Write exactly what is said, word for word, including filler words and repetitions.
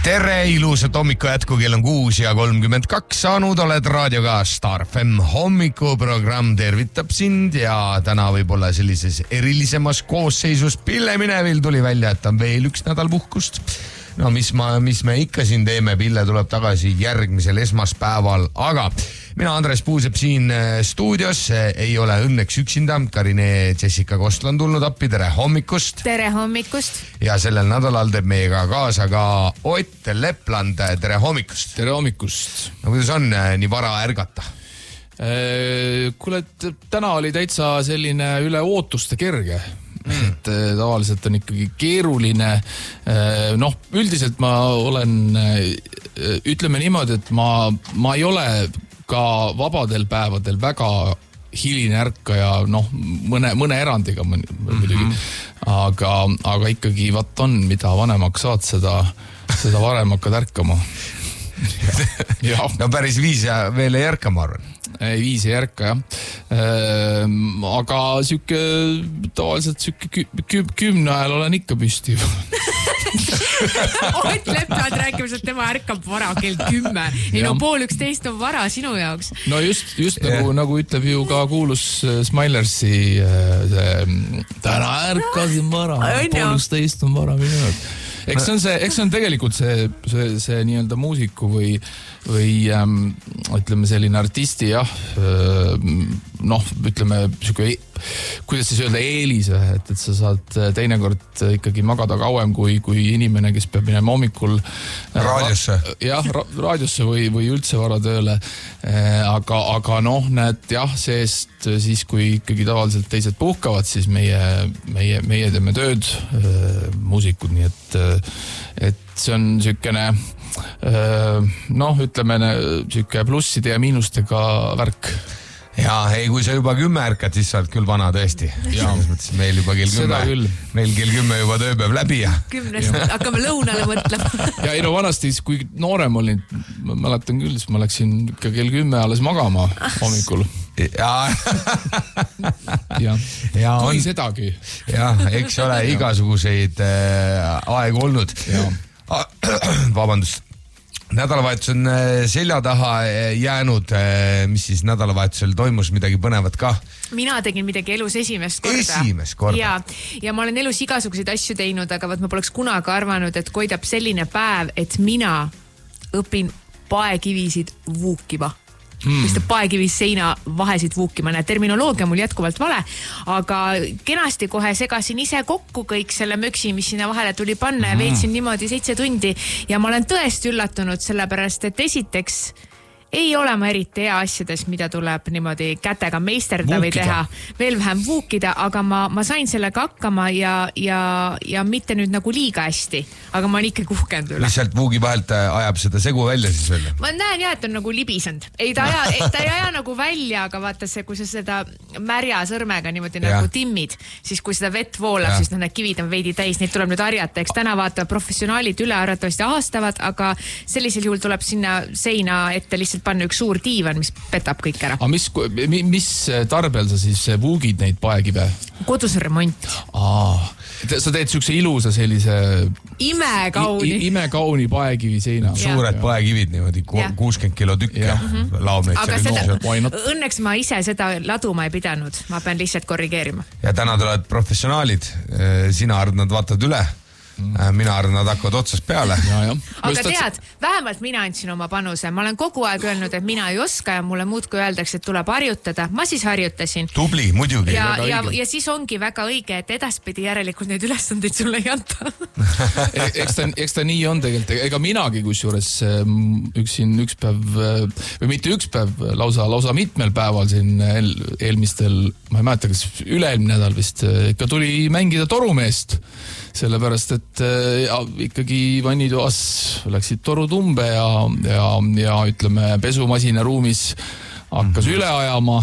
Tere, ilusat hommiku jätku, kell on kuus ja kolmkümmend kaks saanud, oled raadioga Star F M hommikuprogramm tervitab sind ja täna võib-olla sellises erilisemas koosseisus Pille Minevil tuli välja, et on veel üks nädal puhkust. No mis, ma, mis me ikka siin teeme, Pille tuleb tagasi järgmisel esmaspäeval, aga mina Andres Puusep siin stuudios, ei ole õnneks üksinda, Karine Jessica Kostl on tulnud appi, tere hommikust. Tere hommikust. Ja sellel nädalal teeb meiega kaasa ka Ott Lepland, tere hommikust. Tere hommikust. No kuidas on nii vara ärgata? Kuule, täna oli täitsa selline üle ootuste kerge. Mm. Et tavaliselt on ikkagi keeruline. Noh, üldiselt ma olen, ütleme niimoodi, et ma, ma ei ole ka vabadel päevadel väga hiline ärkaja, noh, mõne, mõne erandiga muidugi. Mm-hmm. Aga, aga ikkagi vat on, mida vanemaks saad, seda, seda varem hakkad ärkama. No päris viis ja veel ei ärka, ma arvan. Ei, viis ei ärka, jah. Ehm, aga süke, tavaliselt süke kü, kü, kümne ajal olen ikka püsti. Ott Lepland rääkimas, et tema ärkab vara kell kümme. Ei no pool üksteist on vara sinu jaoks. No just, just nagu, nagu ütleb ju ka kuulus Smilersi see, täna ärkasin vara, pool üksteist on vara minu jaoks. Eks on, see, eks on tegelikult see, see, see nii-öelda muusiku või, või ähm, ütleme selline artisti, jah, noh, ütleme, süke, kuidas siis öelda, eelis, et, et sa saad teinekord ikkagi magada kauem kui, kui inimene, kes peab minema hommikul raadiosse, ra, jah, ra, raadiosse või, või üldse varatööle. Aga, aga noh, näed, jah, seest siis, kui ikkagi tavaliselt teised puhkavad, siis meie, meie, meie teeme tööd, muusikud, nii et et see on sükene noh, ütleme süke plusside ja miinustega värk. Ja ei, kui sa juba kümme ärkad, siis sa oled küll vana tõesti. Ja meil juba kell kümme, meil kell kümme juba tööpäev läbi ja kümnest hakkame lõunale mõtlema. Ja ei no vanasti, kui noorem olin, ma mäletan küll, siis ma läksin ka kell kümme alles magama hommikul. Ja, ja, ja kui on, sedagi. Ja, eks ole igasuguseid äh, aeg olnud. Vabandust. Nädalavahetus on selja taha jäänud, mis siis nädalavahetusel toimus, midagi põnevat ka? Mina tegin midagi elus esimest korda. Esimest korda. Ja, ja ma olen elus igasuguseid asju teinud, aga võt ma poleks kunagi arvanud, et koidab selline päev, et mina õpin paekivisid vuukima. Hmm. Mis ta paekivis seina vahesid vuukima. Näed, terminoloogia mul jätkuvalt vale, aga kenasti kohe segasin ise kokku kõik selle möksi, mis sinna vahele tuli panna ja veetsin niimoodi seitse tundi ja ma olen tõesti üllatunud sellepärast, et esiteks ei ole ma eriti hea asjades, mida tuleb niimoodi kätega meisterda või teha, veel vähem vuukida, aga ma, ma sain sellega hakkama ja, ja, ja mitte nüüd nagu liiga hästi, aga ma olen ikka kuhkend üle. Lihtsalt vuugi vahelt ajab seda segu välja siis välja? Ma näen jah, et on nagu libisend. Ei, ta, aja, ta ei aja nagu välja, aga vaata see, kui sa seda märja sõrmega niimoodi ja. Nagu timmid, siis kui seda vett voolab, ja. Siis need kivid on veidi täis, neid tuleb nüüd harjata. Eks täna vaata professionaalid üle arvatavasti aastavad, aga sellisel juhul tuleb sinna seina ette lihtsalt panna üks suur diivan, mis petab kõik ära. Aga mis, mis tarbel sa siis vuugid neid paekive? Kodus remont. Aa, sa teed sükse ilusa sellise imekauni, I, imekauni paekivi seina. Suured paekivid niimoodi, kuuskümmend kilo tükke. Laob neid aga seda, õnneks ma ise seda laduma ei pidanud. Ma pean lihtsalt korrigeerima. Ja täna tulevad professionaalid. Sina Arnad vaatad üle. Mina arvan, nad hakkavad otsast peale. Ja, ja. Aga tead, vähemalt mina andsin oma panuse. Ma olen kogu aeg öelnud, et mina ei oska ja mulle muudkui öeldakse, et tuleb harjutada. Ma siis harjutasin. Tubli, muidugi. Ja, ja, ja siis ongi väga õige, et edaspidi järelikult neid ülesandeid sulle ei anta. eks, ta, eks ta nii on tegelikult. Ega minagi kusjuures üksin üks päev, või mitte üks päev, lausa, lausa mitmel päeval siin eel, eelmistel, ma ei mäleta, kas üle-eelmine nädal vist, ikka tuli mängida torumeest. Sellepärast, et ja, ikkagi vannitoas läksid torud umbe ja, ja, ja ütleme, pesumasina ruumis hakkas üle ajama